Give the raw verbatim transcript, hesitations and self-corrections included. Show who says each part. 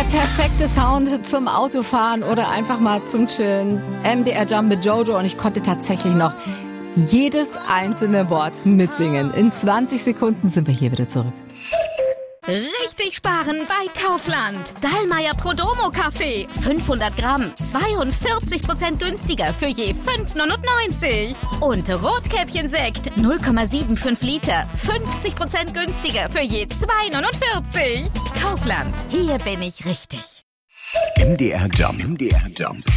Speaker 1: Der perfekte Sound zum Autofahren oder einfach mal zum Chillen. M D R Jump mit Jojo und ich konnte tatsächlich noch jedes einzelne Wort mitsingen. In zwanzig Sekunden sind wir hier wieder zurück.
Speaker 2: Richtig sparen bei Kaufland. Dallmayr Prodomo Kaffee. fünfhundert Gramm. zweiundvierzig Prozent günstiger für je fünf neunundneunzig. Und Rotkäppchen-Sekt. null Komma fünfundsiebzig Liter. fünfzig Prozent günstiger für je zwei neunundvierzig. Kaufland. Hier bin ich richtig.
Speaker 3: M D R Jump. M D R Jump.